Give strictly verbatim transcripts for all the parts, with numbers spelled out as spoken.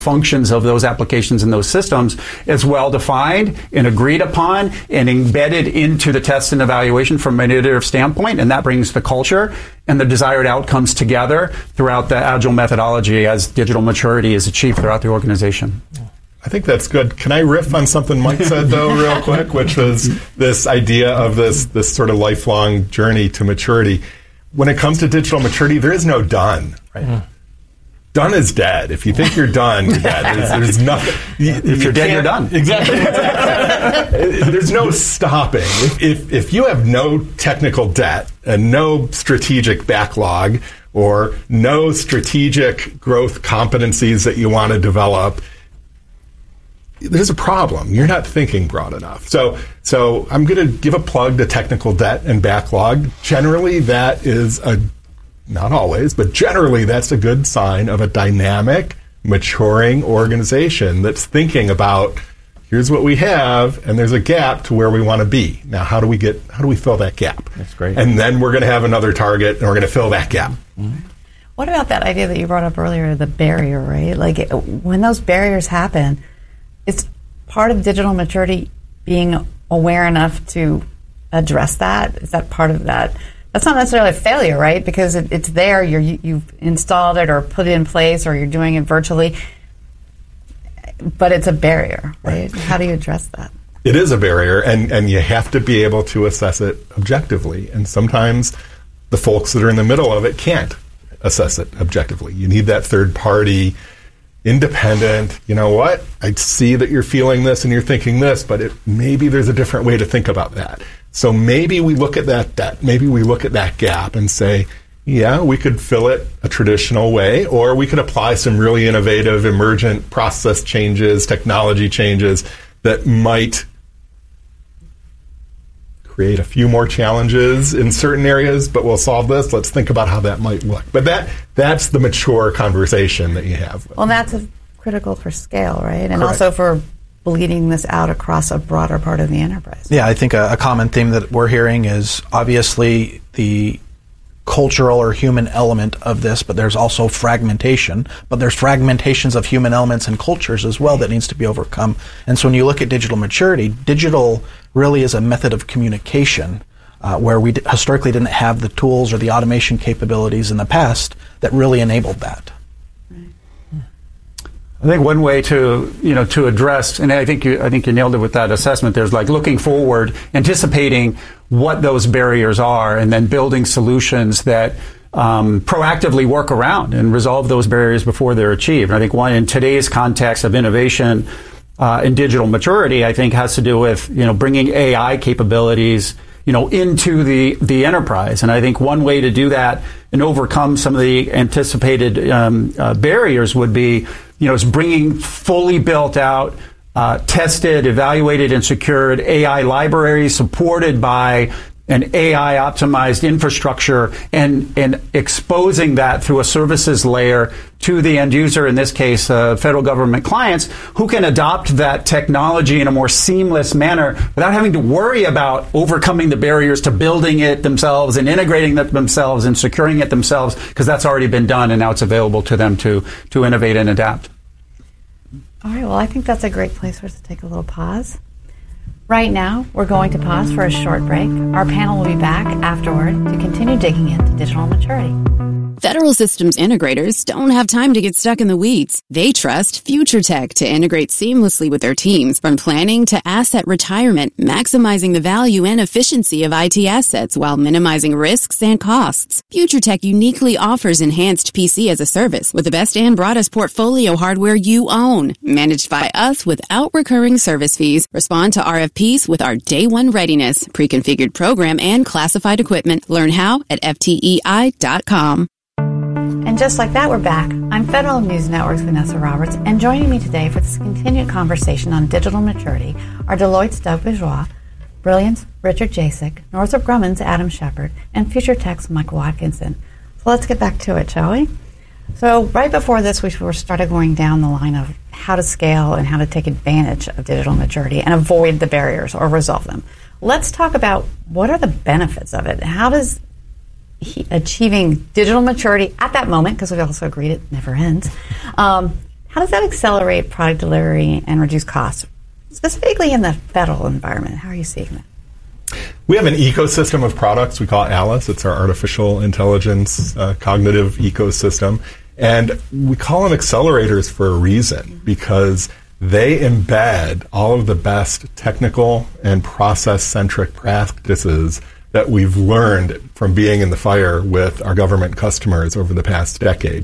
functions of those applications and those systems is well defined and agreed upon and embedded into the test and evaluation from an iterative standpoint, and that brings the culture and the desired outcomes together throughout the agile methodology as digital maturity is achieved throughout the organization. I think that's good. Can I riff on something Mike said, though, real quick, which was this idea of this this sort of lifelong journey to maturity. When it comes to digital maturity, there is no done. Right? Mm. Done is dead. If you think you're done, you're dead. There's, there's nothing. You, if you're you dead, you're done. Exactly. There's no stopping. If, if if you have no technical debt and no strategic backlog or no strategic growth competencies that you want to develop, there's a problem. You're not thinking broad enough. So, so I'm going to give a plug to technical debt and backlog. Generally, that is a Not always, but generally that's a good sign of a dynamic, maturing organization that's thinking about, here's what we have, and there's a gap to where we want to be. Now, how do we get, how do we fill that gap? That's great. And then we're going to have another target, and we're going to fill that gap. Mm-hmm. What about that idea that you brought up earlier, the barrier, right? Like, it, when those barriers happen, it's part of digital maturity being aware enough to address that? Is that part of that? That's not necessarily a failure, right? Because it, it's there, you're, you've installed it or put it in place, or you're doing it virtually, but it's a barrier, right? right. How do you address that? It is a barrier, and, and you have to be able to assess it objectively. And sometimes the folks that are in the middle of it can't assess it objectively. You need that third party, independent, you know what? I see that you're feeling this and you're thinking this, but it, maybe there's a different way to think about that. So maybe we look at that debt, maybe we look at that gap and say, yeah, we could fill it a traditional way, or we could apply some really innovative, emergent process changes, technology changes that might create a few more challenges in certain areas, but we'll solve this. Let's think about how that might look. But that that's the mature conversation that you have. Well, that's a, critical for scale, right? And Correct. also for bleeding this out across a broader part of the enterprise. Yeah, I think a, a common theme that we're hearing is obviously the cultural or human element of this, but there's also fragmentation. But there's fragmentations of human elements and cultures as well that needs to be overcome. And so when you look at digital maturity, digital really is a method of communication uh, where we d- historically didn't have the tools or the automation capabilities in the past that really enabled that. I think one way to, you know, to address, and I think you, I think you nailed it with that assessment. There's like looking forward, anticipating what those barriers are, and then building solutions that um, proactively work around and resolve those barriers before they're achieved. And I think one in today's context of innovation uh, and digital maturity, I think has to do with, you know, bringing A I capabilities, you know, into the, the enterprise. And I think one way to do that and overcome some of the anticipated um, uh, barriers would be, you know, is bringing fully built out, uh, tested, evaluated, and secured A I libraries supported by an A I optimized infrastructure, and, and exposing that through a services layer to the end user, in this case, uh, federal government clients, who can adopt that technology in a more seamless manner without having to worry about overcoming the barriers to building it themselves and integrating it themselves and securing it themselves, because that's already been done and now it's available to them to, to innovate and adapt. All right, well, I think that's a great place for us to take a little pause. Right now, we're going to pause for a short break. Our panel will be back afterward to continue digging into digital maturity. Federal Systems Integrators don't have time to get stuck in the weeds. They trust FutureTech to integrate seamlessly with their teams, from planning to asset retirement, maximizing the value and efficiency of I T assets while minimizing risks and costs. FutureTech uniquely offers enhanced P C as a service with the best and broadest portfolio hardware you own, managed by us without recurring service fees. Respond to R F Ps with our day one readiness, pre-configured program, and classified equipment. Learn how at F T E I dot com. And just like that, we're back. I'm Federal News Network's Vanessa Roberts, and joining me today for this continued conversation on digital maturity are Deloitte's Doug Bourgeois, Brilliant's Richard Jasek, Northrop Grumman's Adam Shepard, and FutureTech's Mike Watkinson. So let's get back to it, shall we? So right before this, we started going down the line of how to scale and how to take advantage of digital maturity and avoid the barriers or resolve them. Let's talk about what are the benefits of it. How does he, achieving digital maturity at that moment, because we also agreed it never ends, um, How does that accelerate product delivery and reduce costs, specifically in the federal environment? How are you seeing that? We have an ecosystem of products. We call it Alice. It's our artificial intelligence uh, cognitive ecosystem. And we call them accelerators for a reason, because they embed all of the best technical and process-centric practices that we've learned from being in the fire with our government customers over the past decade.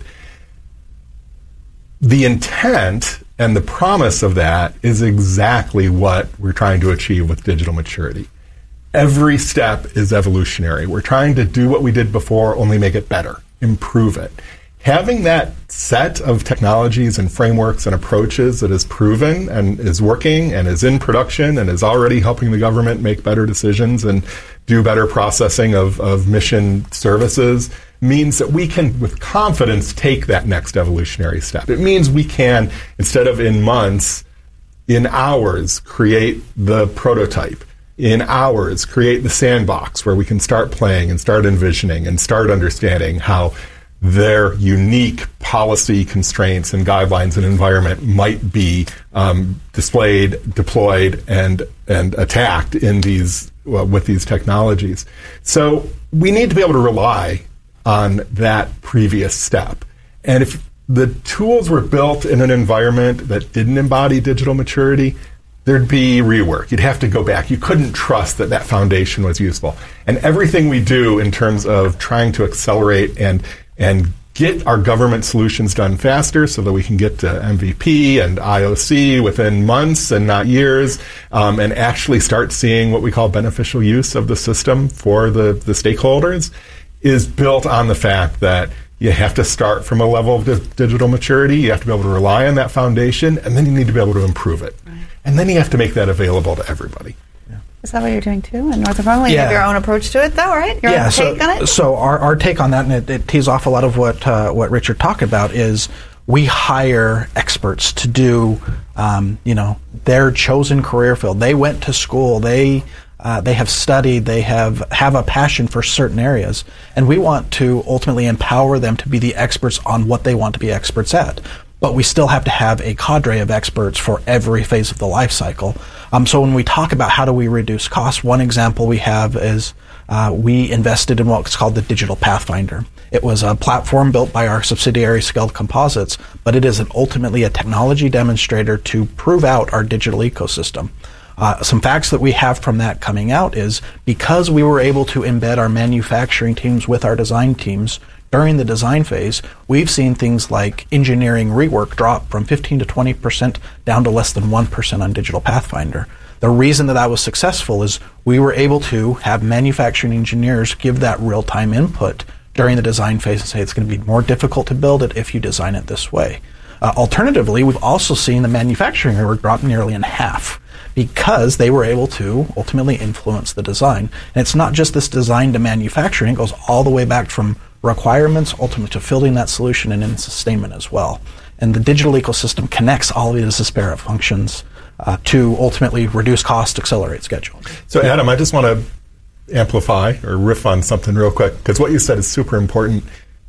The intent and the promise of that is exactly what we're trying to achieve with digital maturity. Every step is evolutionary. We're trying to do what we did before, only make it better, improve it. Having that set of technologies and frameworks and approaches that is proven and is working and is in production and is already helping the government make better decisions and do better processing of, of mission services means that we can, with confidence, take that next evolutionary step. It means we can, instead of in months, in hours, create the prototype. In hours, create the sandbox where we can start playing and start envisioning and start understanding how their unique policy constraints and guidelines and environment might be um, displayed, deployed, and and attacked in these well, with these technologies. So we need to be able to rely on that previous step. And if the tools were built in an environment that didn't embody digital maturity, there'd be rework. You'd have to go back. You couldn't trust that that foundation was useful. And everything we do in terms of trying to accelerate and and get our government solutions done faster so that we can get to M V P and I O C within months and not years, um, and actually start seeing what we call beneficial use of the system for the, the stakeholders, is built on the fact that you have to start from a level of di- digital maturity. You have to be able to rely on that foundation, and then you need to be able to improve it. Right. And then you have to make that available to everybody. Is that what you're doing too in Northrop Grumman? You yeah. have your own approach to it, though, right? Your yeah, own so, take on it? So our, our take on that, and it, it tees off a lot of what uh, what Richard talked about, is we hire experts to do, um, you know, their chosen career field. They went to school. They uh, they have studied. They have have a passion for certain areas, and we want to ultimately empower them to be the experts on what they want to be experts at. But we still have to have a cadre of experts for every phase of the life cycle. Um, so when we talk about how do we reduce costs, one example we have is uh, we invested in what's called the Digital Pathfinder. It was a platform built by our subsidiary Skeld Composites, but it is an, ultimately a technology demonstrator to prove out our digital ecosystem. Uh, some facts that we have from that coming out is because we were able to embed our manufacturing teams with our design teams during the design phase, we've seen things like engineering rework drop from fifteen to twenty percent down to less than one percent on Digital Pathfinder. The reason that that was successful is we were able to have manufacturing engineers give that real-time input during the design phase and say it's going to be more difficult to build it if you design it this way. Uh, alternatively, we've also seen the manufacturing rework drop nearly in half because they were able to ultimately influence the design. And it's not just this design to manufacturing, it goes all the way back from requirements, ultimately to filling that solution and in sustainment as well. And the digital ecosystem connects all of these disparate functions uh, to ultimately reduce cost, accelerate schedule. So Adam, I just want to amplify or riff on something real quick, because what you said is super important.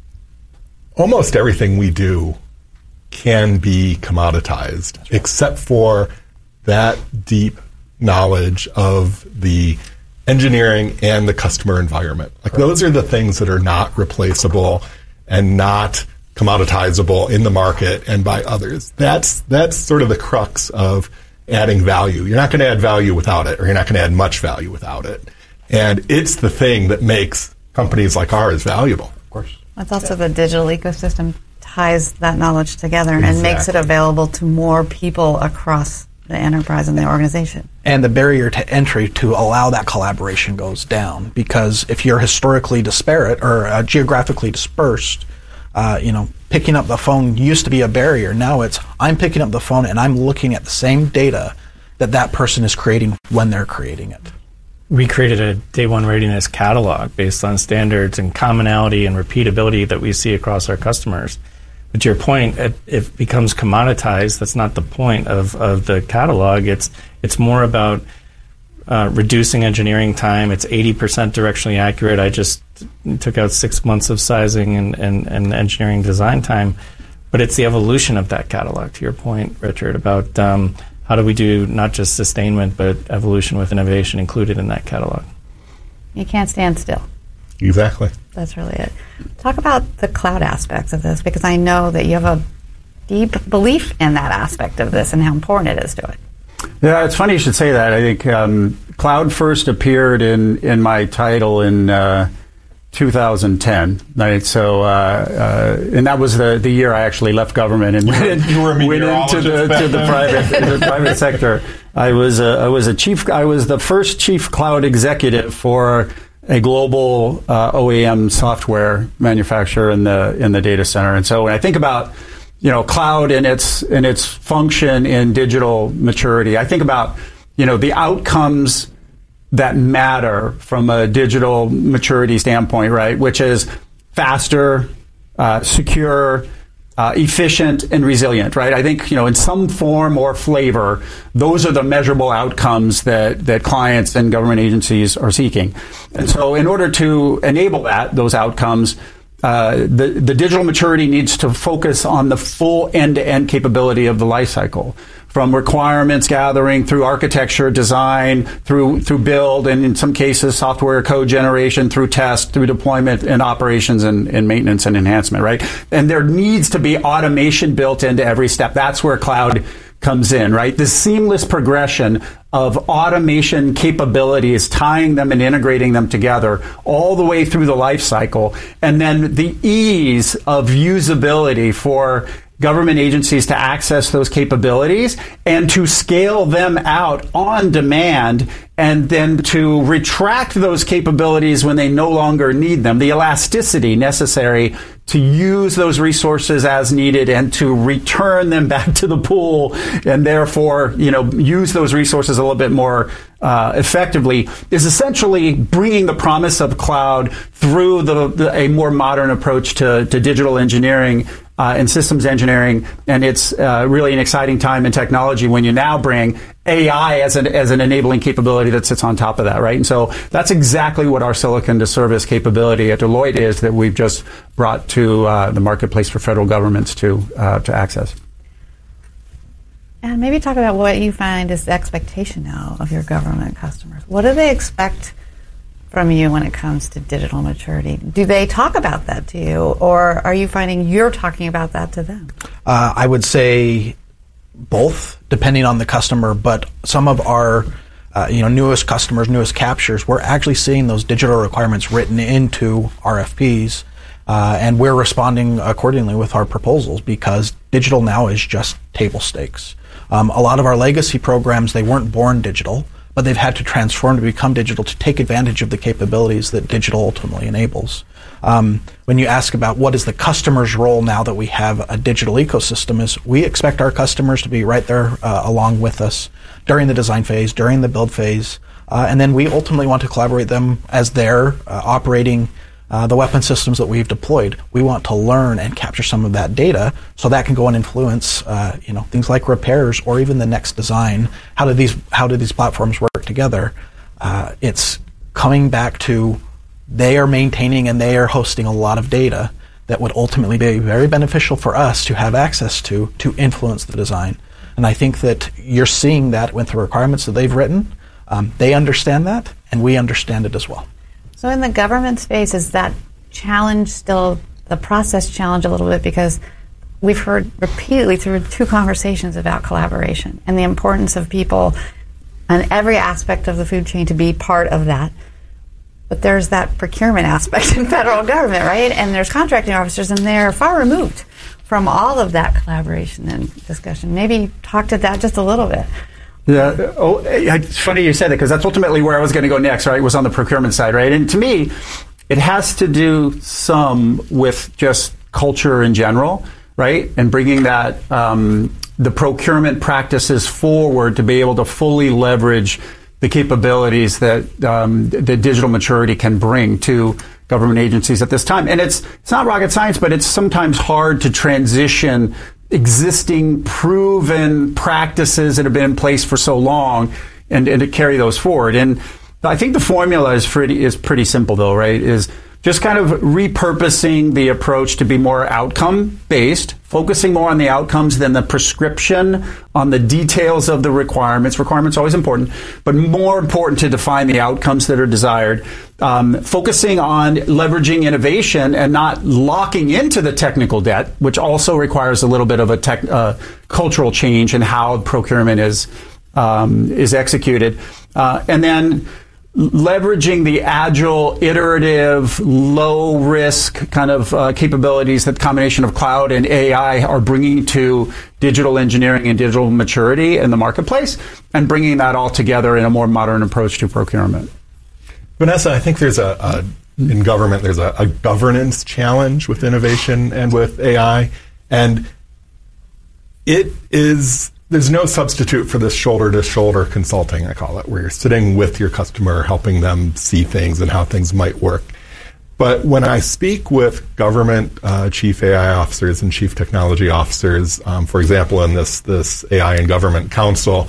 Almost everything we do can be commoditized, right, except for that deep knowledge of the engineering and the customer environment. Like right. Those are the things that are not replaceable and not commoditizable in the market and by others. That's that's sort of the crux of adding value. You're not going to add value without it, or you're not going to add much value without it. And it's the thing that makes companies like ours valuable. Of course. That's also the digital ecosystem ties that knowledge together exactly. and makes it available to more people across the enterprise and the organization. And the barrier to entry to allow that collaboration goes down, because if you're historically disparate or uh, geographically dispersed, uh, you know, picking up the phone used to be a barrier. Now it's I'm picking up the phone and I'm looking at the same data that that person is creating when they're creating it. We created a day one readiness catalog based on standards and commonality and repeatability that we see across our customers. But to your point, it, it becomes commoditized. That's not the point of, of the catalog. It's it's more about uh, reducing engineering time. It's eighty percent directionally accurate. I just took out six months of sizing and, and, and engineering design time. But it's the evolution of that catalog, to your point, Richard, about um, how do we do not just sustainment, but evolution with innovation included in that catalog. You can't stand still. Exactly. That's really it. Talk about the cloud aspects of this, because I know that you have a deep belief in that aspect of this and how important it is to it. Yeah, it's funny you should say that. I think um, cloud first appeared in, in my title in uh, two thousand ten, right? So, uh, uh, and that was the, the year I actually left government and went, you were a went into the to the private the private sector. I was a, I was a chief. I was the first chief cloud executive for a global uh, O E M software manufacturer in the in the data center. And so when I think about, you know, cloud and its and its function in digital maturity, I think about, you know, the outcomes that matter from a digital maturity standpoint, right? Which is faster, uh, secure, uh, efficient, and resilient, right? I think, you know, in some form or flavor, those are the measurable outcomes that, that clients and government agencies are seeking. And so in order to enable that, those outcomes, uh, the, the digital maturity needs to focus on the full end-to-end capability of the life cycle, from requirements gathering through architecture, design, through through build, and in some cases software code generation, through test, through deployment and operations and, and maintenance and enhancement, right? And there needs to be automation built into every step. That's where cloud comes in, right? The seamless progression of automation capabilities, tying them and integrating them together all the way through the life cycle, and then the ease of usability for government agencies to access those capabilities and to scale them out on demand, and then to retract those capabilities when they no longer need them. The elasticity necessary to use those resources as needed and to return them back to the pool, and therefore, you know, use those resources a little bit more uh, effectively, is essentially bringing the promise of cloud through the, the a more modern approach to, to digital engineering Uh, and systems engineering, and it's uh, really an exciting time in technology when you now bring A I as an as an enabling capability that sits on top of that, right? And so that's exactly what our Silicon to Service capability at Deloitte is, that we've just brought to uh, the marketplace for federal governments to uh, to access. And maybe talk about what you find is the expectation now of your government customers. What do they expect from you when it comes to digital maturity? Do they talk about that to you, or are you finding you're talking about that to them? Uh, I would say both, depending on the customer. But some of our uh, you know, newest customers, newest captures, we're actually seeing those digital requirements written into R F Ps, uh, and we're responding accordingly with our proposals, because digital now is just table stakes. Um, a lot of our legacy programs, they weren't born digital, but they've had to transform to become digital to take advantage of the capabilities that digital ultimately enables. Um, when you ask about what is the customer's role now that we have a digital ecosystem, is we expect our customers to be right there uh, along with us during the design phase, during the build phase, uh, and then we ultimately want to collaborate them as they're uh, operating Uh, the weapon systems that we've deployed. We want to learn and capture some of that data so that can go and influence, uh, you know, things like repairs or even the next design. How do these how do these platforms work together? Uh, it's coming back to they are maintaining and they are hosting a lot of data that would ultimately be very beneficial for us to have access to to influence the design. And I think that you're seeing that with the requirements that they've written. Um, they understand that, and we understand it as well. So in the government space, is that challenge still the process challenge a little bit? Because we've heard repeatedly through two conversations about collaboration and the importance of people on every aspect of the food chain to be part of that. But there's that procurement aspect in federal government, right? And there's contracting officers, and they're far removed from all of that collaboration and discussion. Maybe talk to that just a little bit. Yeah. Oh, it's funny you said that, because that's ultimately where I was going to go next, right? Was on the procurement side, right? And to me, it has to do some with just culture in general, right? And bringing that, um, the procurement practices forward to be able to fully leverage the capabilities that um, the digital maturity can bring to government agencies at this time. And it's it's not rocket science, but it's sometimes hard to transition existing proven practices that have been in place for so long and, and to carry those forward. And I think the formula is pretty is pretty simple, though, right? Is just kind of repurposing the approach to be more outcome-based, focusing more on the outcomes than the prescription, on the details of the requirements. Requirements are always important, but more important to define the outcomes that are desired. Um, focusing on leveraging innovation and not locking into the technical debt, which also requires a little bit of a tech, uh, cultural change in how procurement is um, is executed. Uh, and then leveraging the agile, iterative, low-risk kind of uh, capabilities that the combination of cloud and A I are bringing to digital engineering and digital maturity in the marketplace, and bringing that all together in a more modern approach to procurement. Vanessa, I think there's a, a in government, there's a, a governance challenge with innovation and with A I, and it is... There's no substitute for this shoulder-to-shoulder consulting, I call it, where you're sitting with your customer, helping them see things and how things might work. But when I speak with government uh, chief A I officers and chief technology officers, um, for example, in this, this A I and Government Council,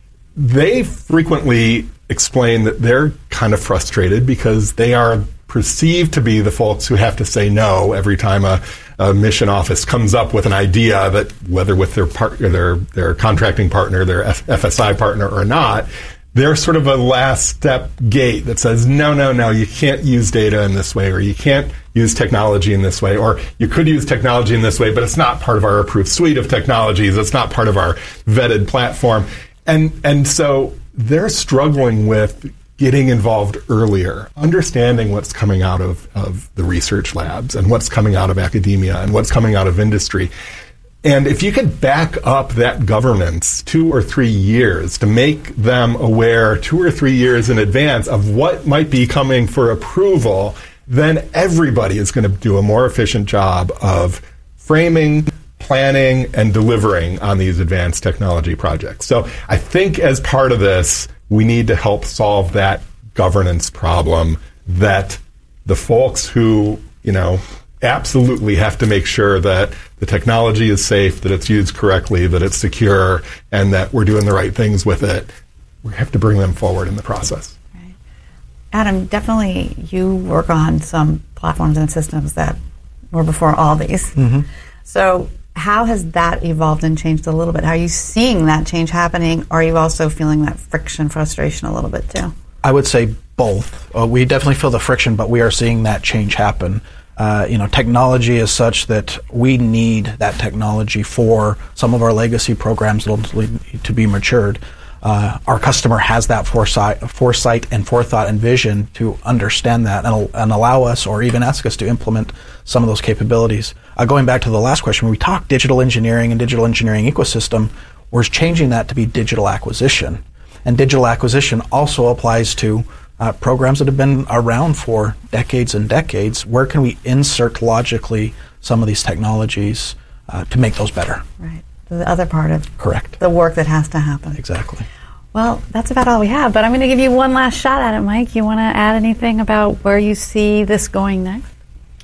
they frequently explain that they're kind of frustrated because they are perceived to be the folks who have to say no every time a, a mission office comes up with an idea that, whether with their partner, their their contracting partner, their F- FSI partner or not, they're sort of a last step gate that says, no, no, no, you can't use data in this way, or you can't use technology in this way, or you could use technology in this way, but it's not part of our approved suite of technologies. It's not part of our vetted platform. And and so they're struggling with getting involved earlier, understanding what's coming out of, of the research labs and what's coming out of academia and what's coming out of industry. And if you could back up that governance two or three years to make them aware two or three years in advance of what might be coming for approval, then everybody is going to do a more efficient job of framing, planning, and delivering on these advanced technology projects. So I think as part of this, we need to help solve that governance problem, that the folks who, you know, absolutely have to make sure that the technology is safe, that it's used correctly, that it's secure, and that we're doing the right things with it. We have to bring them forward in the process. Right. Adam, definitely you work on some platforms and systems that were before all these. Mm-hmm. So how has that evolved and changed a little bit? How are you seeing that change happening? Or are you also feeling that friction, frustration a little bit too? I would say both. Uh, we definitely feel the friction, but we are seeing that change happen. Uh, you know, technology is such that we need that technology for some of our legacy programs to be matured. Uh, our customer has that foresight, foresight and forethought and vision to understand that and, and allow us, or even ask us, to implement some of those capabilities. Uh, going back to the last question, when we talk digital engineering and digital engineering ecosystem, we're changing that to be digital acquisition. And digital acquisition also applies to uh, programs that have been around for decades and decades. Where can we insert logically some of these technologies uh, to make those better? Right. The other part of Correct. the work that has to happen. Exactly. Well, that's about all we have, but I'm going to give you one last shot at it, Mike. You want to add anything about where you see this going next?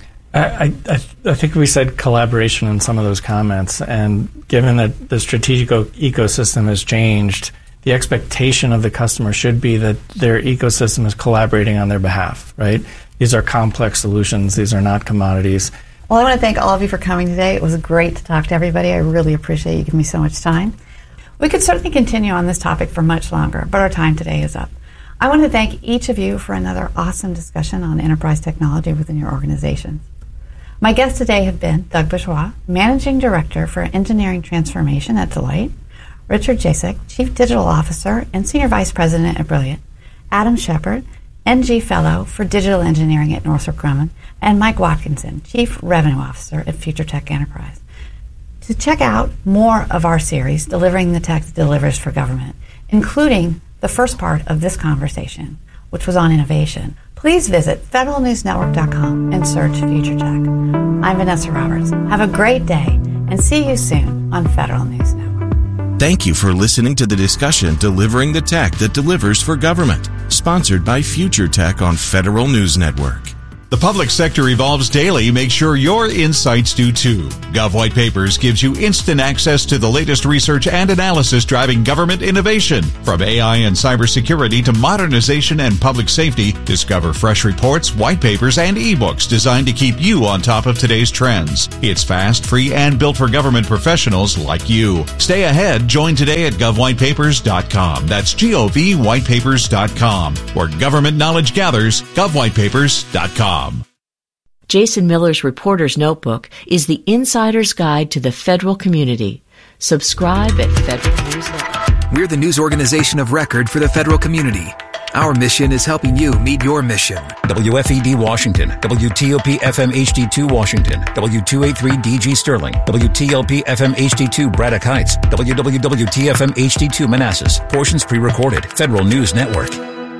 I, I, I think we said collaboration in some of those comments, and given that the strategic o- ecosystem has changed, the expectation of the customer should be that their ecosystem is collaborating on their behalf, right? These are complex solutions. These are not commodities. Well, I want to thank all of you for coming today. It was great to talk to everybody. I really appreciate you giving me so much time. We could certainly continue on this topic for much longer, but our time today is up. I want to thank each of you for another awesome discussion on enterprise technology within your organizations. My guests today have been Doug Bourgeois, Managing Director for Engineering Transformation at Deloitte, Richard Jasek, Chief Digital Officer and Senior Vice President at Brilliant, Adam Shepard, N G Fellow for Digital Engineering at Northrop Grumman, and Mike Watkinson, Chief Revenue Officer at Future Tech Enterprise. To check out more of our series, Delivering the Tech that Delivers for Government, including the first part of this conversation, which was on innovation, please visit federal news network dot com and search Future Tech. I'm Vanessa Roberts. Have a great day, and see you soon on Federal News Network. Thank you for listening to the discussion Delivering the Tech that Delivers for Government, sponsored by Future Tech on Federal News Network. The public sector evolves daily. Make sure your insights do too. Gov White Papers gives you instant access to the latest research and analysis driving government innovation. From A I and cybersecurity to modernization and public safety, discover fresh reports, white papers, and ebooks designed to keep you on top of today's trends. It's fast, free, and built for government professionals like you. Stay ahead. Join today at gov white papers dot com. That's G O V white papers dot com. Where government knowledge gathers, gov white papers dot com. Jason Miller's Reporter's Notebook is the insider's guide to the federal community. Subscribe at Federal Newsletter. We're the news organization of record for the federal community. Our mission is helping you meet your mission. W F E D Washington, W T O P F M H D two Washington, W two eighty-three D G Sterling, W T L P F M H D two Braddock Heights, W W W T F M H D two Manassas. Portions pre-recorded. Federal News Network.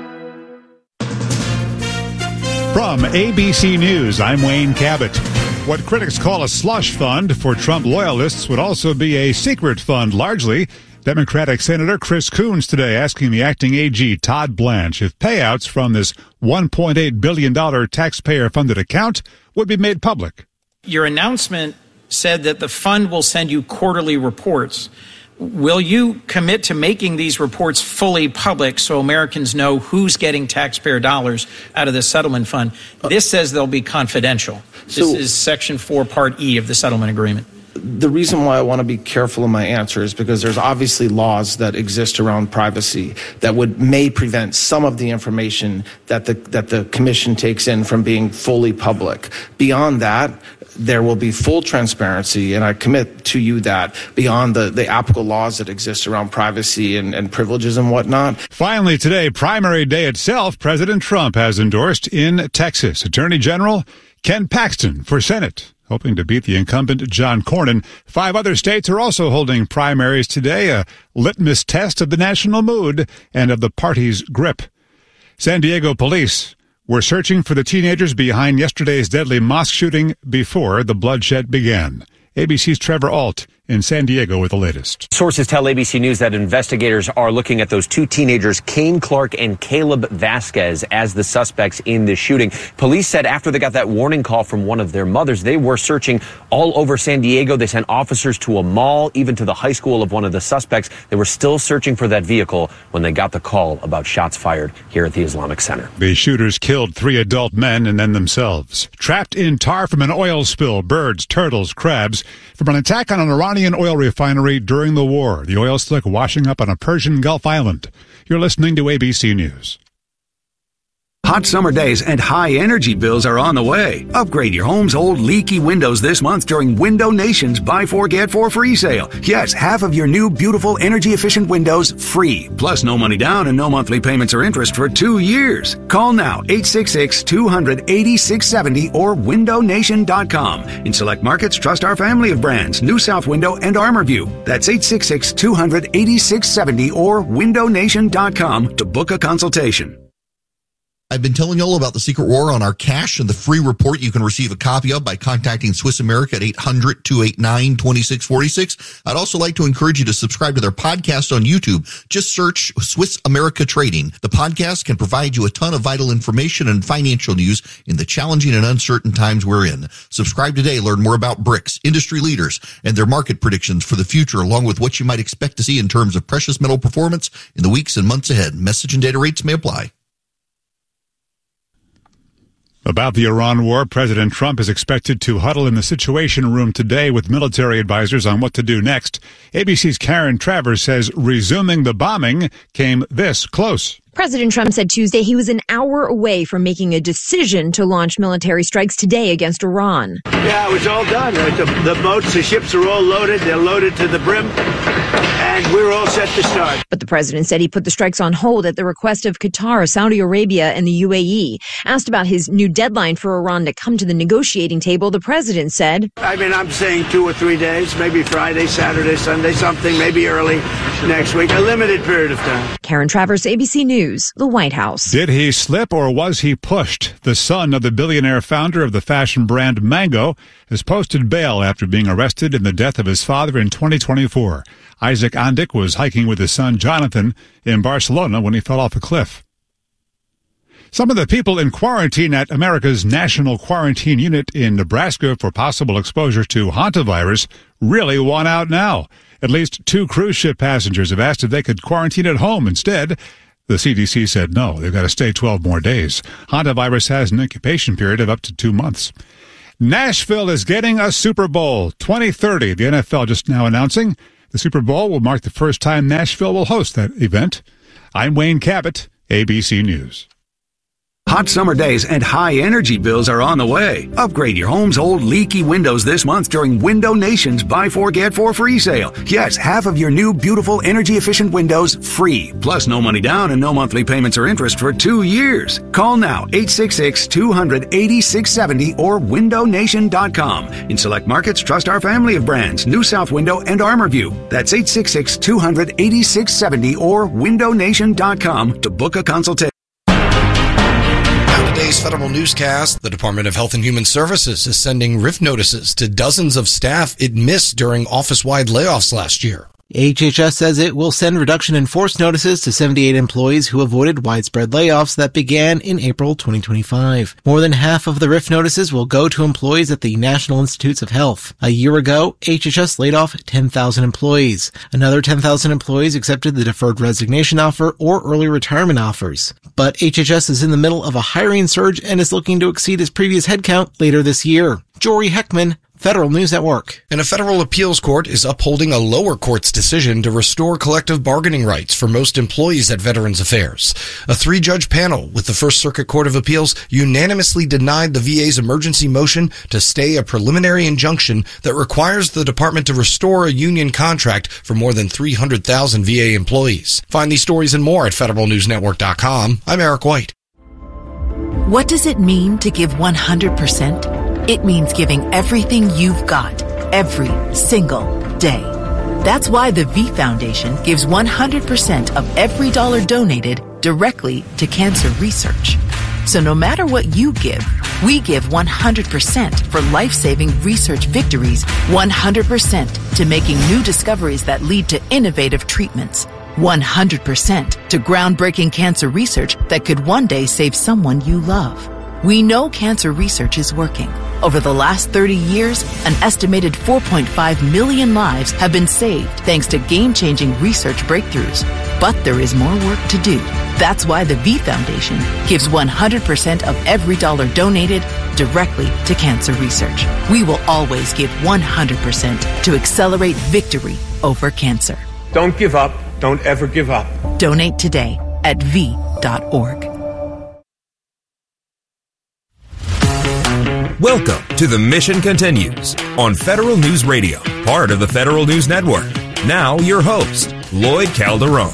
From A B C News, I'm Wayne Cabot. What critics call a slush fund for Trump loyalists would also be a secret fund, largely. Democratic Senator Chris Coons today asking the acting A G Todd Blanche if payouts from this one point eight billion dollars taxpayer-funded account would be made public. Your announcement said that the fund will send you quarterly reports. Will you commit to making these reports fully public so Americans know who's getting taxpayer dollars out of the settlement fund? This says they'll be confidential. This so, is Section four, Part E of the settlement agreement. The reason why I want to be careful in my answer is because there's obviously laws that exist around privacy that would may prevent some of the information that the that the commission takes in from being fully public. Beyond that, there will be full transparency, and I commit to you that beyond the, the applicable laws that exist around privacy and, and privileges and whatnot. Finally today, primary day itself, President Trump has endorsed in Texas Attorney General Ken Paxton for Senate, hoping to beat the incumbent John Cornyn. Five other states are also holding primaries today, a litmus test of the national mood and of the party's grip. San Diego police were searching for the teenagers behind yesterday's deadly mosque shooting before the bloodshed began. A B C's Trevor Ault in San Diego with the latest. Sources tell A B C News that investigators are looking at those two teenagers, Kane Clark and Caleb Vasquez, as the suspects in the shooting. Police said after they got that warning call from one of their mothers, they were searching all over San Diego. They sent officers to a mall, even to the high school of one of the suspects. They were still searching for that vehicle when they got the call about shots fired here at the Islamic Center. The shooters killed three adult men and then themselves. Trapped in tar from an oil spill, birds, turtles, crabs, from an attack on an Iranian oil refinery during the war. The oil slick washing up on a Persian Gulf island. You're listening to A B C News. Hot summer days and high energy bills are on the way. Upgrade your home's old leaky windows this month during Window Nation's Buy Four Get Four free sale. Yes, half of your new beautiful energy efficient windows free. Plus no money down and no monthly payments or interest for two years. Call now eight six six, two hundred, eighty-six seventy or window nation dot com. In select markets, trust our family of brands, New South Window and ArmorView. That's eight six six, two hundred, eighty-six seventy or window nation dot com to book a consultation. I've been telling you all about the Secret War on our cash and the free report you can receive a copy of by contacting Swiss America at eight hundred, two eight nine, two six four six. I'd also like to encourage you to subscribe to their podcast on YouTube. Just search Swiss America Trading. The podcast can provide you a ton of vital information and financial news in the challenging and uncertain times we're in. Subscribe today. Learn more about BRICS, industry leaders, and their market predictions for the future, along with what you might expect to see in terms of precious metal performance in the weeks and months ahead. Message and data rates may apply. About the Iran war, President Trump is expected to huddle in the Situation Room today with military advisors on what to do next. A B C's Karen Travers says resuming the bombing came this close. President Trump said Tuesday he was an hour away from making a decision to launch military strikes today against Iran. Yeah, it was all done. The, the boats, the ships are all loaded. They're loaded to the brim. And we're all set to start. But the president said he put the strikes on hold at the request of Qatar, Saudi Arabia, and the U A E. Asked about his new deadline for Iran to come to the negotiating table, the president said, I mean, I'm saying two or three days, maybe Friday, Saturday, Sunday, something, maybe early next week, a limited period of time. Karen Travers, A B C News, the White House. Did he slip or was he pushed? The son of the billionaire founder of the fashion brand Mango has posted bail after being arrested in the death of his father in twenty twenty-four. Isaac Andic was hiking with his son Jonathan in Barcelona when he fell off a cliff. Some of the people in quarantine at America's National Quarantine Unit in Nebraska for possible exposure to hantavirus really want out now. At least two cruise ship passengers have asked if they could quarantine at home instead. The C D C said no, they've got to stay twelve more days. Hantavirus has an incubation period of up to two months. Nashville is getting a Super Bowl twenty thirty. The N F L just now announcing the Super Bowl will mark the first time Nashville will host that event. I'm Wayne Cabot, A B C News. Hot summer days and high energy bills are on the way. Upgrade your home's old leaky windows this month during Window Nation's Buy Four Get Four free sale. Yes, half of your new beautiful energy efficient windows free. Plus no money down and no monthly payments or interest for two years. Call now eight six six, two hundred, eighty-six seventy or window nation dot com. In select markets, trust our family of brands, New South Window and ArmorView. That's eight six six, two hundred, eighty-six seventy or window nation dot com to book a consultation. Today's federal newscast, the Department of Health and Human Services is sending R I F notices to dozens of staff it missed during office-wide layoffs last year. H H S says it will send reduction in force notices to seventy-eight employees who avoided widespread layoffs that began in April twenty twenty-five. More than half of the R I F notices will go to employees at the National Institutes of Health. A year ago, H H S laid off ten thousand employees. Another ten thousand employees accepted the deferred resignation offer or early retirement offers. But H H S is in the middle of a hiring surge and is looking to exceed its previous headcount later this year. Jory Heckman, Federal News Network. And a federal appeals court is upholding a lower court's decision to restore collective bargaining rights for most employees at Veterans Affairs. A three-judge panel with the First Circuit Court of Appeals unanimously denied the V A's emergency motion to stay a preliminary injunction that requires the department to restore a union contract for more than three hundred thousand V A employees. Find these stories and more at federal news network dot com. I'm Eric White. What does it mean to give one hundred percent? It means giving everything you've got, every single day. That's why the V Foundation gives one hundred percent of every dollar donated directly to cancer research. So no matter what you give, we give one hundred percent for life-saving research victories, one hundred percent to making new discoveries that lead to innovative treatments, one hundred percent to groundbreaking cancer research that could one day save someone you love. We know cancer research is working. Over the last thirty years, an estimated four point five million lives have been saved thanks to game-changing research breakthroughs. But there is more work to do. That's why the V Foundation gives one hundred percent of every dollar donated directly to cancer research. We will always give one hundred percent to accelerate victory over cancer. Don't give up. Don't ever give up. Donate today at v dot org. Welcome to The Mission Continues on Federal News Radio, part of the Federal News Network. Now, your host, Lloyd Calderon.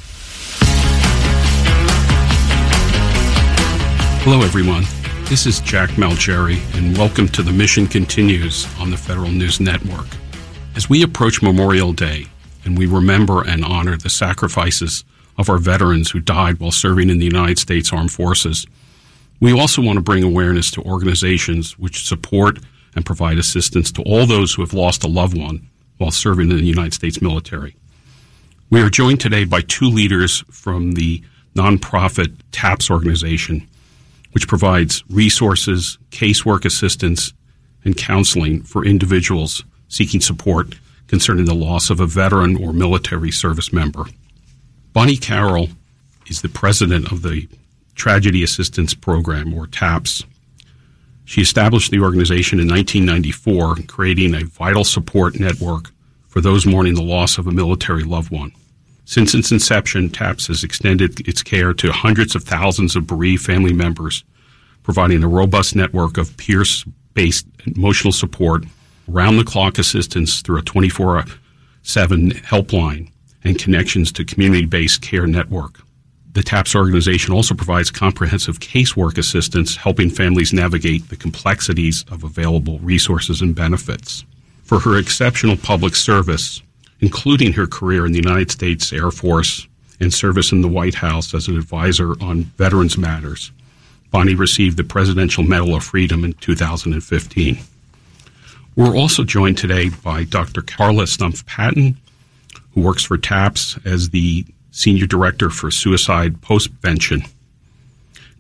Hello, everyone. This is Jack Malgeri, and welcome to The Mission Continues on the Federal News Network. As we approach Memorial Day, and we remember and honor the sacrifices of our veterans who died while serving in the United States Armed Forces, we also want to bring awareness to organizations which support and provide assistance to all those who have lost a loved one while serving in the United States military. We are joined today by two leaders from the nonprofit TAPS organization, which provides resources, casework assistance, and counseling for individuals seeking support concerning the loss of a veteran or military service member. Bonnie Carroll is the president of the Tragedy Assistance Program, or TAPS. She established the organization in nineteen ninety-four, creating a vital support network for those mourning the loss of a military loved one. Since its inception, TAPS has extended its care to hundreds of thousands of bereaved family members, providing a robust network of peer-based emotional support, round-the-clock assistance through a twenty-four seven helpline, and connections to community-based care network. The TAPS organization also provides comprehensive casework assistance, helping families navigate the complexities of available resources and benefits. For her exceptional public service, including her career in the United States Air Force and service in the White House as an advisor on Veterans Matters, Bonnie received the Presidential Medal of Freedom in two thousand fifteen. We're also joined today by Doctor Carla Stumpf-Patton, who works for TAPS as the Senior Director for Suicide Postvention.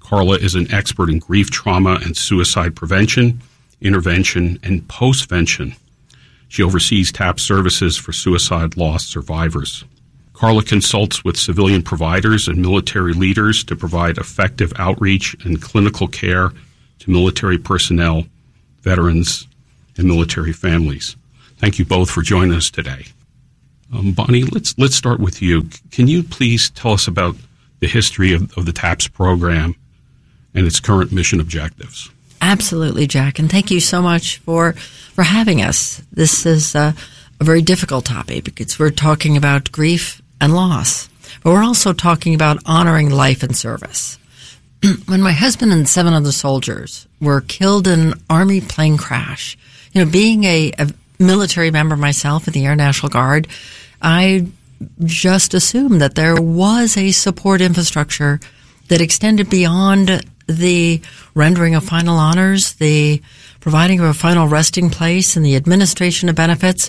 Carla is an expert in grief, trauma, and suicide prevention, intervention, and postvention. She oversees TAPS services for suicide loss survivors. Carla consults with civilian providers and military leaders to provide effective outreach and clinical care to military personnel, veterans, and military families. Thank you both for joining us today. Um, Bonnie, let's let's start with you. Can you please tell us about the history of, of the TAPS program and its current mission objectives? Absolutely, Jack, and thank you so much for for having us. This is uh, a very difficult topic because we're talking about grief and loss, but we're also talking about honoring life and service. When my husband and seven other soldiers were killed in an Army plane crash, you know, being a, a military member myself in the Air National Guard, I just assumed that there was a support infrastructure that extended beyond the rendering of final honors, the providing of a final resting place, and the administration of benefits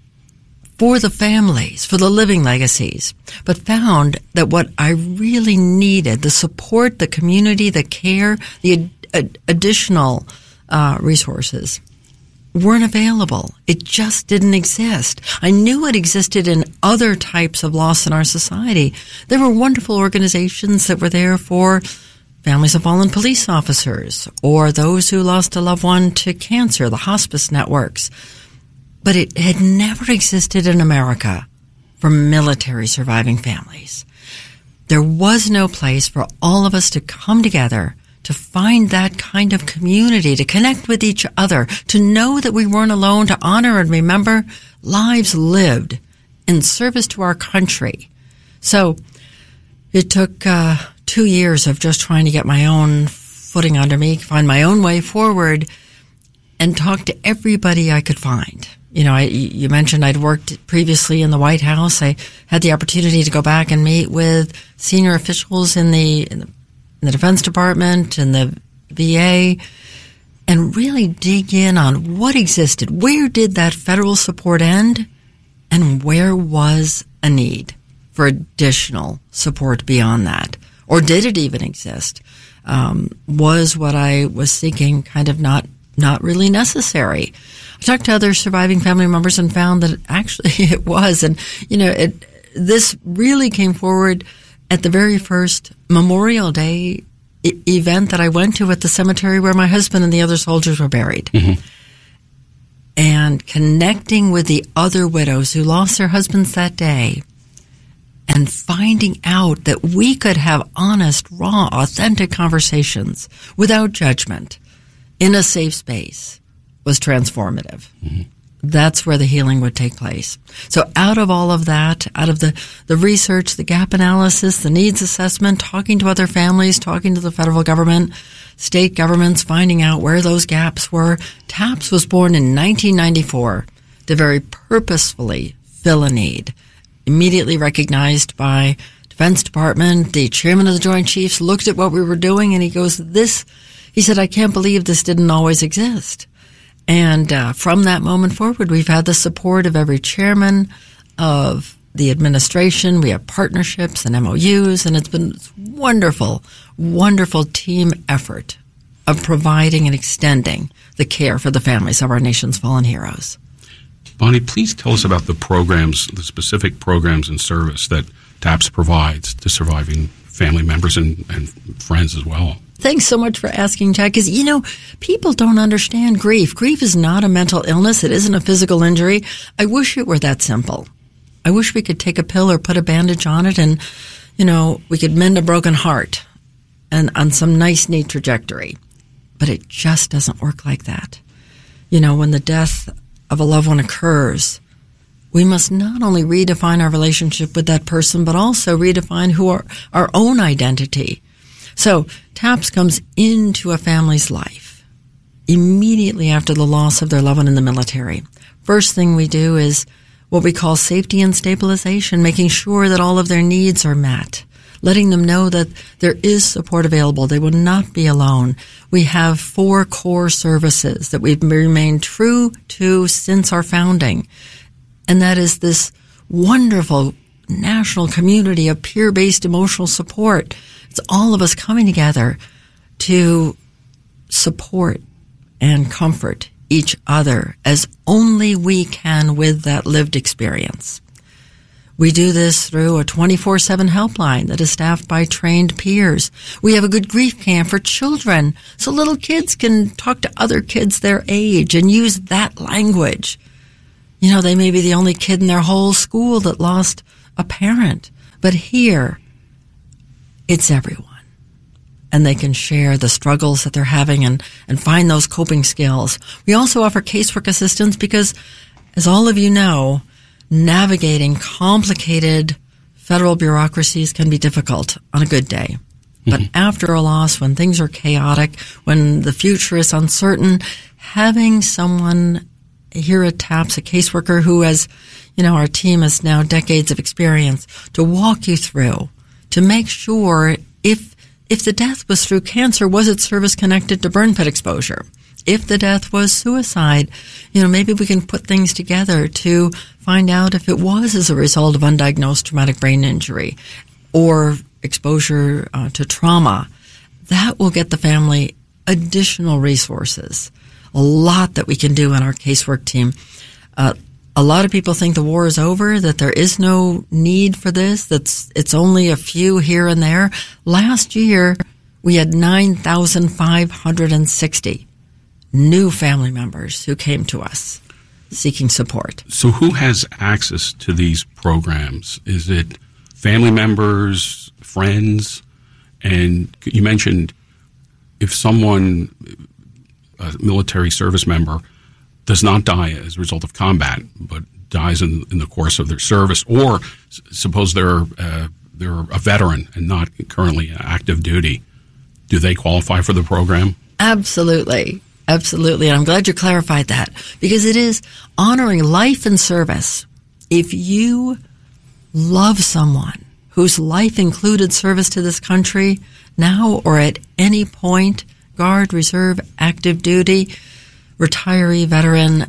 for the families, for the living legacies, but found that what I really needed, the support, the community, the care, the ad- additional uh, resources, weren't available. It just didn't exist. I knew it existed in other types of loss in our society. There were wonderful organizations that were there for families of fallen police officers or those who lost a loved one to cancer, the hospice networks. But it had never existed in America for military surviving families. There was no place for all of us to come together to find that kind of community, to connect with each other, to know that we weren't alone, to honor and remember lives lived in service to our country. So it took uh, two years of just trying to get my own footing under me, find my own way forward, and talk to everybody I could find. You know, I, you mentioned I'd worked previously in the White House. I had the opportunity to go back and meet with senior officials in the, in the, in the Defense Department and the V A and really dig in on what existed. Where did that federal support end? And where was a need for additional support beyond that? Or did it even exist? Um, was what I was seeking kind of not not really necessary? I talked to other surviving family members and found that actually it was. And, you know, it, this really came forward at the very first Memorial Day I- event that I went to at the cemetery where my husband and the other soldiers were buried. Mm-hmm. And connecting with the other widows who lost their husbands that day and finding out that we could have honest, raw, authentic conversations without judgment in a safe space was transformative. Mm-hmm. That's where the healing would take place. So out of all of that, out of the, the research, the gap analysis, the needs assessment, talking to other families, talking to the federal government, state governments, finding out where those gaps were, TAPS was born in nineteen ninety-four to very purposefully fill a need. Immediately recognized by Defense Department, the chairman of the Joint Chiefs looked at what we were doing and he goes, this, he said, I can't believe this didn't always exist. And uh, from that moment forward, we've had the support of every chairman of the administration. We have partnerships and M O Us, and it's been this wonderful, wonderful team effort of providing and extending the care for the families of our nation's fallen heroes. Bonnie, please tell us about the programs, the specific programs and service that TAPS provides to surviving family members and, and friends as well. Thanks so much for asking, Jack, because, you know, people don't understand grief. Grief is not a mental illness. It isn't a physical injury. I wish it were that simple. I wish we could take a pill or put a bandage on it and, you know, we could mend a broken heart and on some nice, neat trajectory. But it just doesn't work like that. You know, when the death of a loved one occurs, we must not only redefine our relationship with that person, but also redefine who our, our own identity. So TAPS comes into a family's life immediately after the loss of their loved one in the military. First thing we do is what we call safety and stabilization, making sure that all of their needs are met, letting them know that there is support available. They will not be alone. We have four core services that we've remained true to since our founding, and that is this wonderful national community of peer-based emotional support. It's all of us coming together to support and comfort each other as only we can with that lived experience. We do this through a twenty-four seven helpline that is staffed by trained peers. We have a good grief camp for children so little kids can talk to other kids their age and use that language. You know, they may be the only kid in their whole school that lost a parent, but here it's everyone. And they can share the struggles that they're having and, and find those coping skills. We also offer casework assistance because, as all of you know, navigating complicated federal bureaucracies can be difficult on a good day. Mm-hmm. But after a loss, when things are chaotic, when the future is uncertain, having someone here at TAPS, a caseworker who has, you know, our team has now decades of experience, to walk you through, to make sure if If the death was through cancer, was it service-connected to burn pit exposure? If the death was suicide, you know, maybe we can put things together to find out if it was as a result of undiagnosed traumatic brain injury or exposure uh, to trauma. That will get the family additional resources. A lot that we can do in our casework team. Uh, A lot of people think the war is over, that there is no need for this, that's it's only a few here and there. Last year, we had nine thousand five hundred sixty new family members who came to us seeking support. So who has access to these programs? Is it family members, friends? And you mentioned if someone, a military service member, does not die as a result of combat, but dies in, in the course of their service, or s- suppose they're uh, they're a veteran and not currently active duty, do they qualify for the program? Absolutely. Absolutely. And I'm glad you clarified that, because it is honoring life and service. If you love someone whose life included service to this country now or at any point, Guard, Reserve, active duty, retiree, veteran,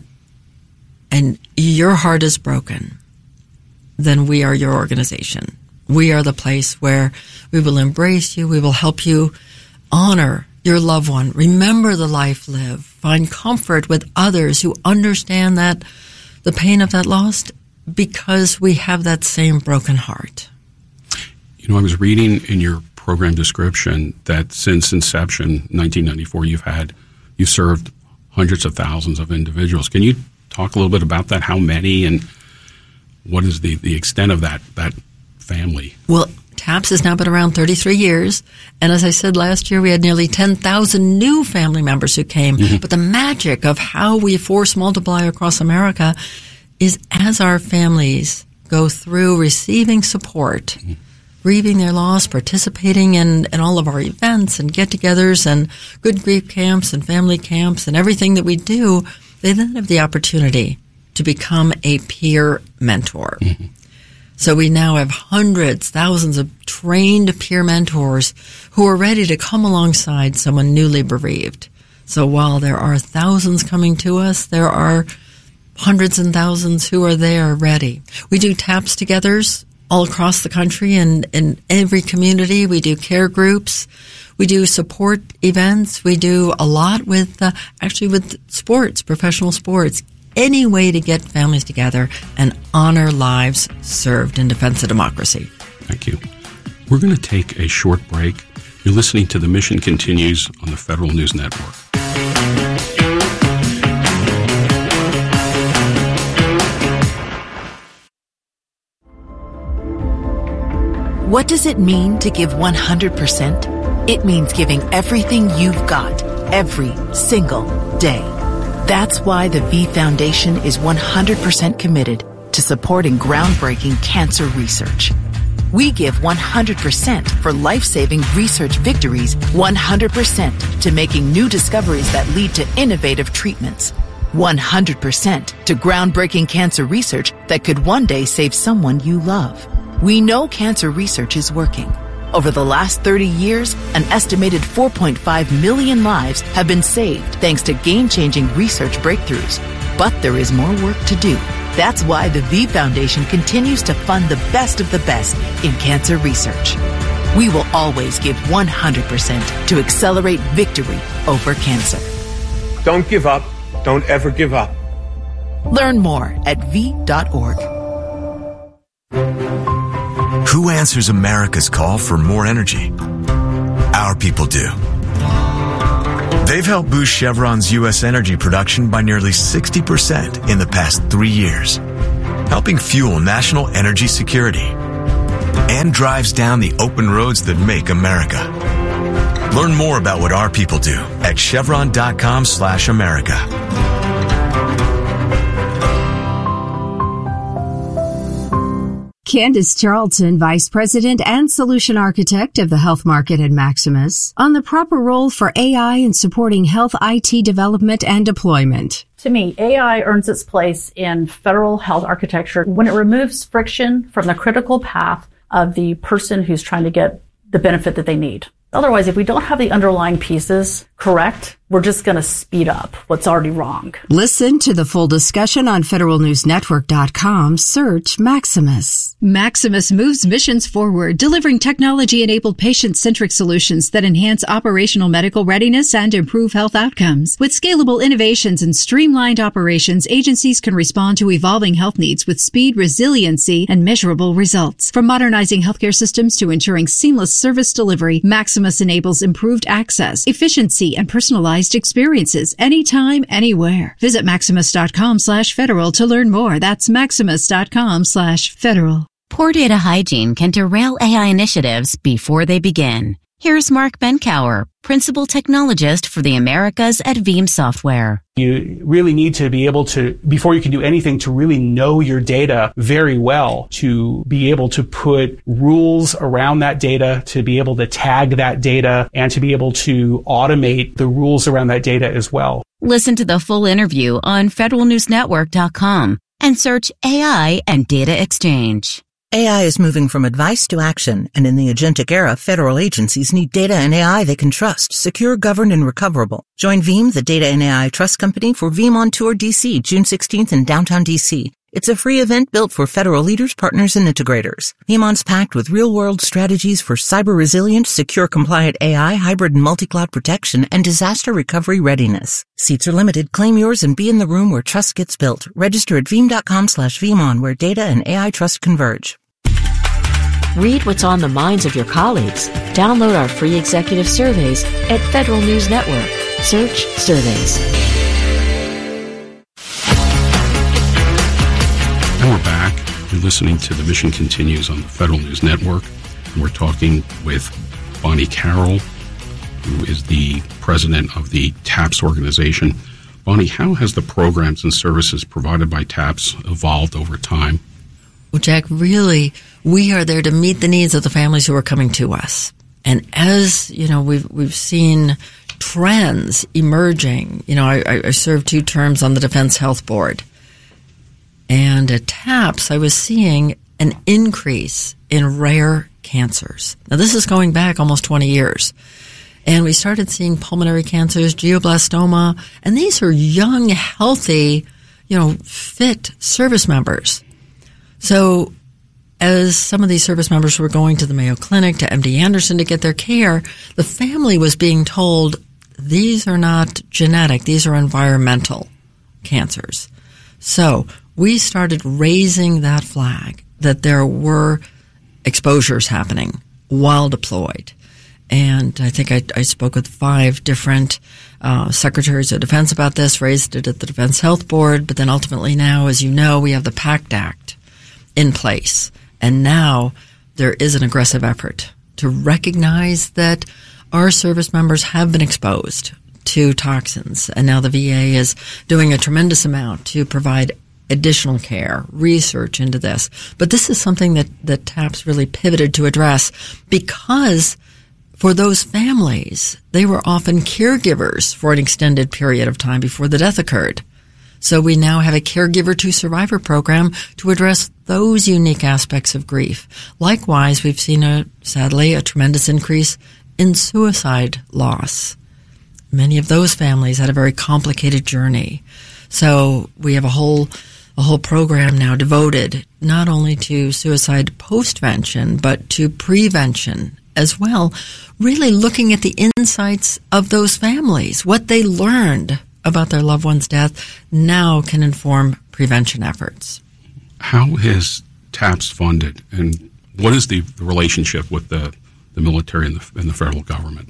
and your heart is broken, then we are your organization. We are the place where we will embrace you. We will help you honor your loved one. Remember the life lived. Find comfort with others who understand that the pain of that loss, because we have that same broken heart. You know, I was reading in your program description that since inception, nineteen ninety-four, you've had, you've served hundreds of thousands of individuals. Can you talk a little bit about that? How many, and what is the, the extent of that that family? Well, TAPS has now been around thirty-three years, and as I said last year, we had nearly ten thousand new family members who came. Mm-hmm. But the magic of how we force multiply across America is as our families go through receiving support, mm-hmm. grieving their loss, participating in, in all of our events and get-togethers and good grief camps and family camps and everything that we do, they then have the opportunity to become a peer mentor. Mm-hmm. So we now have hundreds, thousands of trained peer mentors who are ready to come alongside someone newly bereaved. So while there are thousands coming to us, there are hundreds and thousands who are there ready. We do TAPS togethers all across the country and in every community. We do care groups. We do support events. We do a lot with, uh, actually with sports, professional sports. Any way to get families together and honor lives served in defense of democracy. Thank you. We're going to take a short break. You're listening to The Mission Continues on the Federal News Network. What does it mean to give one hundred percent? It means giving everything you've got, every single day. That's why the V Foundation is one hundred percent committed to supporting groundbreaking cancer research. We give one hundred percent for life-saving research victories, one hundred percent to making new discoveries that lead to innovative treatments, one hundred percent to groundbreaking cancer research that could one day save someone you love. We know cancer research is working. Over the last thirty years, an estimated four point five million lives have been saved thanks to game-changing research breakthroughs. But there is more work to do. That's why the V Foundation continues to fund the best of the best in cancer research. we will always give one hundred percent to accelerate victory over cancer. Don't give up. Don't ever give up. Learn more at v dot org. Who answers America's call for more energy? Our people do. They've helped boost Chevron's U S energy production by nearly sixty percent in the past three years, helping fuel national energy security, and drives down the open roads that make America. Learn more about what our people do at chevron.com slash America. Candace Charlton, Vice President and Solution Architect of the Health Market at Maximus, on the proper role for A I in supporting health I T development and deployment. To me, A I earns its place in federal health architecture when it removes friction from the critical path of the person who's trying to get the benefit that they need. Otherwise, if we don't have the underlying pieces correct, we're just going to speed up what's already wrong. Listen to the full discussion on federal news network dot com. Search Maximus. Maximus moves missions forward, delivering technology-enabled patient-centric solutions that enhance operational medical readiness and improve health outcomes. With scalable innovations and streamlined operations, agencies can respond to evolving health needs with speed, resiliency, and measurable results. From modernizing healthcare systems to ensuring seamless service delivery, Maximus enables improved access, efficiency, and personalized experiences anytime, anywhere. Visit maximus.com slash federal to learn more. That's maximus.com slash federal. Poor data hygiene can derail A I initiatives before they begin. Here's Mark Benkower, Principal Technologist for the Americas at Veeam Software. You really need to be able to, before you can do anything, to really know your data very well, to be able to put rules around that data, to be able to tag that data, and to be able to automate the rules around that data as well. Listen to the full interview on federal news network dot com and search A I and data exchange. A I is moving from advice to action, and in the agentic era, federal agencies need data and A I they can trust, secure, governed, and recoverable. Join Veeam, the data and A I trust company, for Veeam on Tour D C, June sixteenth in downtown D C. It's a free event built for federal leaders, partners, and integrators. VeeamOn's packed with real-world strategies for cyber-resilient, secure-compliant A I, hybrid and multi-cloud protection, and disaster recovery readiness. Seats are limited. Claim yours and be in the room where trust gets built. Register at veeam.com slash VeeamOn, where data and A I trust converge. Read what's on the minds of your colleagues. Download our free executive surveys at Federal News Network. Search Surveys. And we're back. You're listening to The Mission Continues on the Federal News Network. And we're talking with Bonnie Carroll, who is the president of the TAPS organization. Bonnie, how has the programs and services provided by TAPS evolved over time? Well, Jack, really, we are there to meet the needs of the families who are coming to us. And as, you know, we've, we've seen trends emerging. You know, I, I served two terms on the Defense Health Board. And at TAPS, I was seeing an increase in rare cancers. Now, this is going back almost twenty years. And we started seeing pulmonary cancers, glioblastoma, and these are young, healthy, you know, fit service members. So as some of these service members were going to the Mayo Clinic, to M D Anderson to get their care, the family was being told, these are not genetic, these are environmental cancers. So we started raising that flag that there were exposures happening while deployed. And I think I, I spoke with five different uh, secretaries of defense about this, raised it at the Defense Health Board, but then ultimately now, as you know, we have the PACT Act in place. And now there is an aggressive effort to recognize that our service members have been exposed to toxins. And now the V A is doing a tremendous amount to provide additional care, research into this. But this is something that, that TAPS really pivoted to address because for those families, they were often caregivers for an extended period of time before the death occurred. So we now have a Caregiver to Survivor program to address those unique aspects of grief. Likewise, we've seen, a, sadly, a tremendous increase in suicide loss. Many of those families had a very complicated journey. So we have a whole a whole program now devoted not only to suicide postvention, but to prevention as well, really looking at the insights of those families, what they learned about their loved one's death now can inform prevention efforts. How is TAPS funded, and what is the, the relationship with the, the military and the, and the federal government?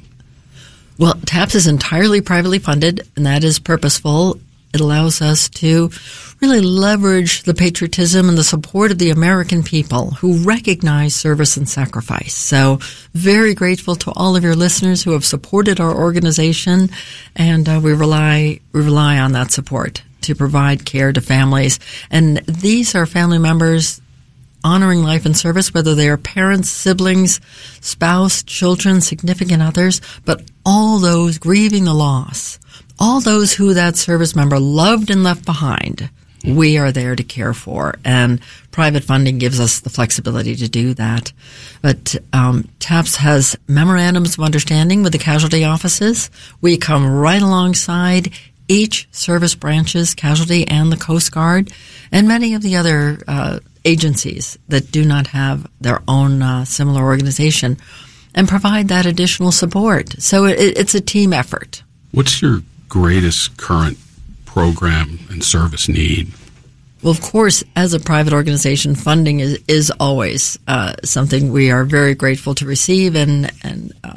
Well, TAPS is entirely privately funded, and that is purposeful. It allows us to really leverage the patriotism and the support of the American people who recognize service and sacrifice. So very grateful to all of your listeners who have supported our organization, and uh, we rely we rely on that support to provide care to families. And these are family members honoring life and service, whether they are parents, siblings, spouse, children, significant others, but all those grieving the loss, all those who that service member loved and left behind, we are there to care for. And private funding gives us the flexibility to do that. But um, TAPS has memorandums of understanding with the casualty offices. We come right alongside each service branches, casualty and the Coast Guard, and many of the other uh, agencies that do not have their own uh, similar organization, and provide that additional support. So it, it's a team effort. What's your greatest current program and service need? Well, of course, as a private organization, funding is, is always uh, something we are very grateful to receive and, and uh,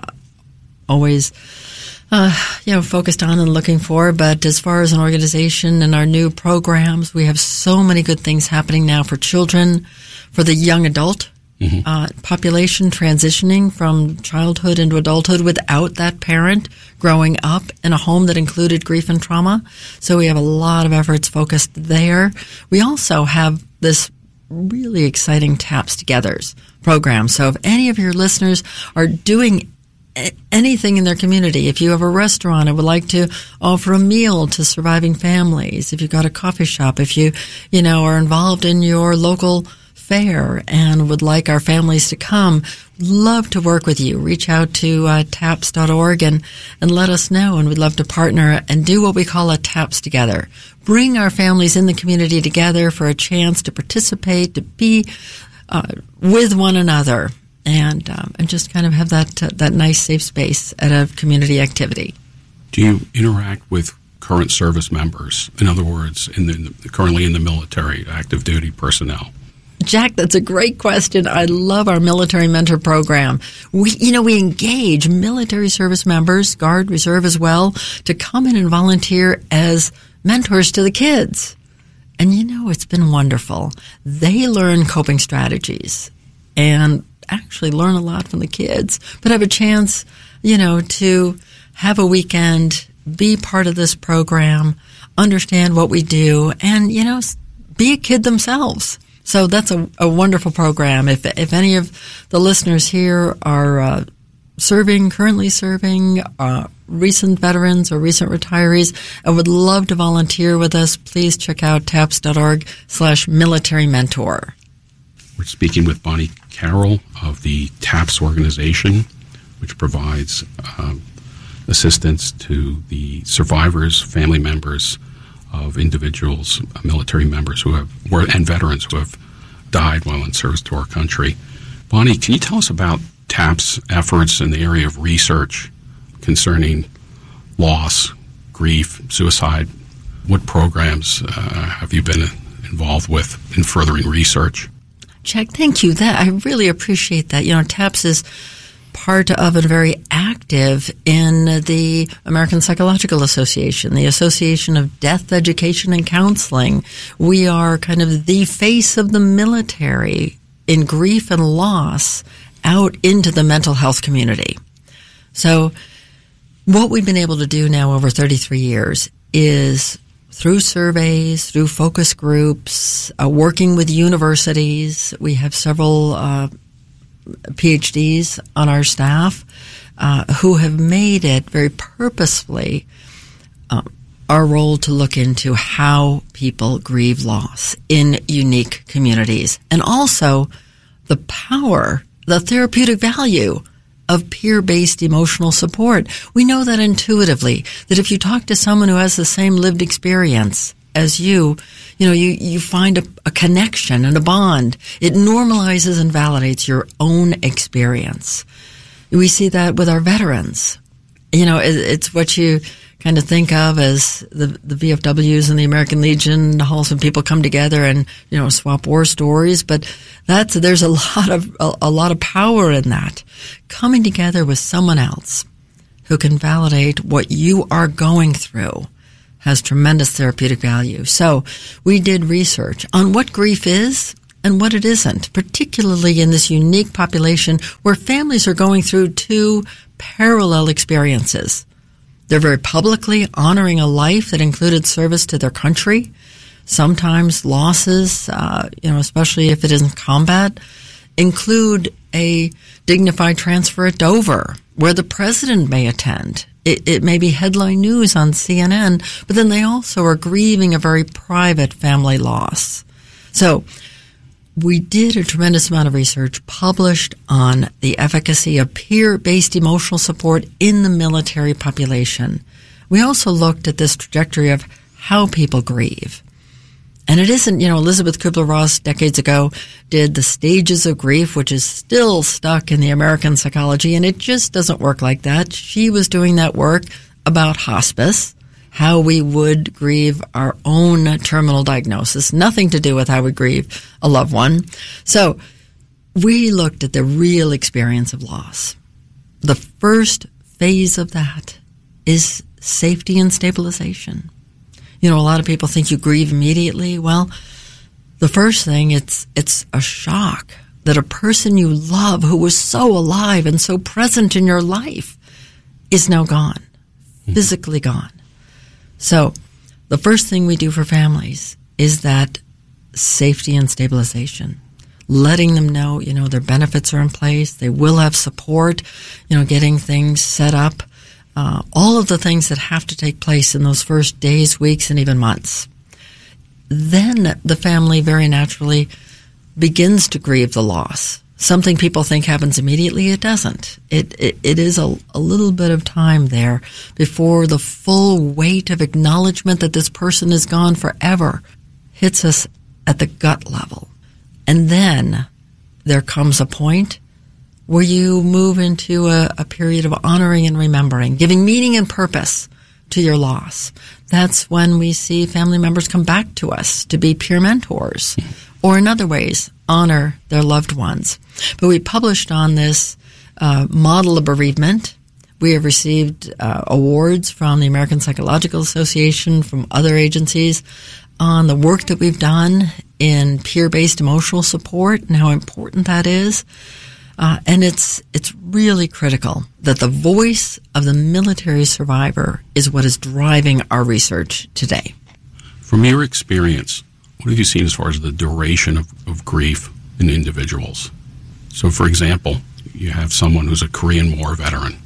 always Uh, you know, focused on and looking for. But as far as an organization and our new programs, we have so many good things happening now for children, for the young adult mm-hmm. uh, population transitioning from childhood into adulthood without that parent growing up in a home that included grief and trauma. So we have a lot of efforts focused there. We also have this really exciting TAPS Togethers program. So if any of your listeners are doing anything in their community, if you have a restaurant and would like to offer a meal to surviving families, if you've got a coffee shop, if you, you know, are involved in your local fair and would like our families to come, love to work with you. Reach out to uh, taps dot org and, and let us know, and we'd love to partner and do what we call a TAPS Together. Bring our families in the community together for a chance to participate, to be uh, with one another. And um, and just kind of have that uh, that nice safe space at a community activity. Do you interact with current service members? In other words, in the currently in the military, active duty personnel? Jack, that's a great question. I love our military mentor program. We, you know, we engage military service members, Guard, Reserve as well, to come in and volunteer as mentors to the kids. And you know, it's been wonderful. They learn coping strategies and actually learn a lot from the kids, but have a chance, you know, to have a weekend, be part of this program, understand what we do, and, you know, be a kid themselves. So that's a, a wonderful program. If if any of the listeners here are uh, serving, currently serving, uh, recent veterans or recent retirees, and would love to volunteer with us, please check out taps dot org slash military mentor. We're speaking with Bonnie Carroll of the TAPS organization, which provides um, assistance to the survivors, family members of individuals, military members who have, and veterans who have died while in service to our country. Bonnie, can you tell us about TAPS efforts in the area of research concerning loss, grief, suicide? What programs uh, have you been involved with in furthering research? Jack, thank you. That I really appreciate that. You know, TAPS is part of and very active in the American Psychological Association, the Association of Death Education and Counseling. We are kind of the face of the military in grief and loss out into the mental health community. So what we've been able to do now over thirty-three years is through surveys, through focus groups, uh, working with universities. We have several uh, P H Ds on our staff uh, who have made it very purposefully um, our role to look into how people grieve loss in unique communities, and also the power, the therapeutic value of peer-based emotional support. We know that intuitively, that if you talk to someone who has the same lived experience as you, you know, you, you find a, a connection and a bond. It normalizes and validates your own experience. We see that with our veterans. You know, it, it's what you kind of think of as the the V F Ws and the American Legion halls when people come together and, you know, swap war stories. But that's, there's a lot of, a, a lot of power in that. Coming together with someone else who can validate what you are going through has tremendous therapeutic value. So we did research on what grief is and what it isn't, particularly in this unique population where families are going through two parallel experiences. They're very publicly honoring a life that included service to their country. Sometimes losses, uh, you know, especially if it is in combat, include a dignified transfer at Dover, where the president may attend. It, it may be headline news on C N N, but then they also are grieving a very private family loss. So we did a tremendous amount of research published on the efficacy of peer-based emotional support in the military population. We also looked at this trajectory of how people grieve. And it isn't, you know, Elizabeth Kubler-Ross decades ago did the stages of grief, which is still stuck in the American psychology, and it just doesn't work like that. She was doing that work about hospice, how we would grieve our own terminal diagnosis, nothing to do with how we grieve a loved one. So we looked at the real experience of loss. The first phase of that is safety and stabilization. You know, a lot of people think you grieve immediately. Well, the first thing, it's it's a shock that a person you love who was so alive and so present in your life is now gone, physically gone. So the first thing we do for families is that safety and stabilization, letting them know, you know, their benefits are in place. They will have support, you know, getting things set up, uh, all of the things that have to take place in those first days, weeks, and even months. Then the family very naturally begins to grieve the loss. Something people think happens immediately, it doesn't. It, it, it is a, a little bit of time there before the full weight of acknowledgement that this person is gone forever hits us at the gut level. And then there comes a point where you move into a, a period of honoring and remembering, giving meaning and purpose to your loss. That's when we see family members come back to us to be peer mentors, or in other ways, honor their loved ones. But we published on this uh, model of bereavement. We have received uh, awards from the American Psychological Association, from other agencies, on the work that we've done in peer-based emotional support and how important that is. Uh, and it's it's really critical that the voice of the military survivor is what is driving our research today. From your experience, what have you seen as far as the duration of, of grief in individuals? So, for example, you have someone who's a Korean War veteran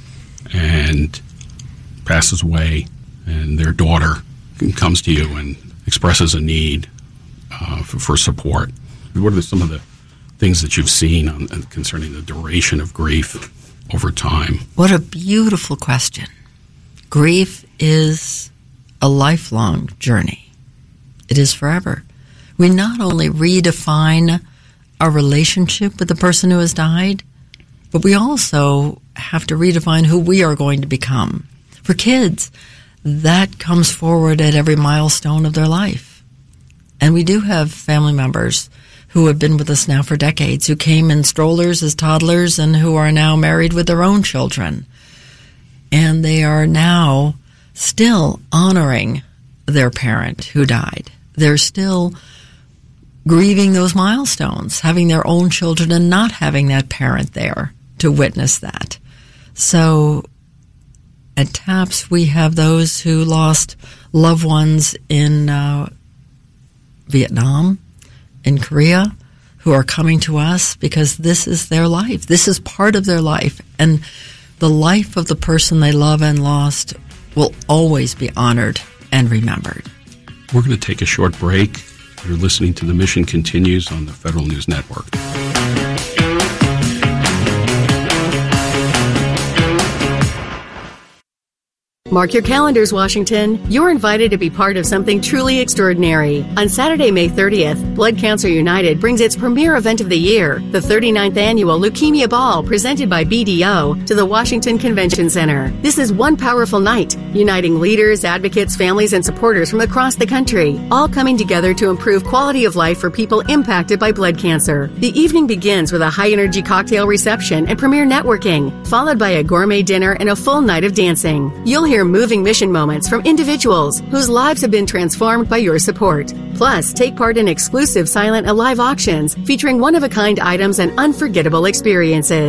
and passes away, and their daughter comes to you and expresses a need uh, for, for support. What are some of the things that you've seen on, uh, concerning the duration of grief over time? What a beautiful question. Grief is a lifelong journey. It is forever. We not only redefine our relationship with the person who has died, but we also have to redefine who we are going to become. For kids, that comes forward at every milestone of their life. And we do have family members who have been with us now for decades, who came in strollers as toddlers and who are now married with their own children. And they are now still honoring their parent who died. They're still grieving those milestones, having their own children and not having that parent there to witness that. So at TAPS, we have those who lost loved ones in uh, Vietnam, in Korea, who are coming to us because this is their life. This is part of their life. And the life of the person they love and lost will always be honored and remembered. We're going to take a short break. You're listening to The Mission Continues on the Federal News Network. Mark your calendars, Washington. You're invited to be part of something truly extraordinary. On Saturday, May thirtieth, Blood Cancer United brings its premier event of the year, the thirty-ninth Annual Leukemia Ball, presented by B D O, to the Washington Convention Center. This is one powerful night, uniting leaders, advocates, families, and supporters from across the country, all coming together to improve quality of life for people impacted by blood cancer. The evening begins with a high-energy cocktail reception and premier networking, followed by a gourmet dinner and a full night of dancing. You'll hear moving mission moments from individuals whose lives have been transformed by your support. Plus, take part in exclusive silent and live auctions featuring one-of-a-kind items and unforgettable experiences.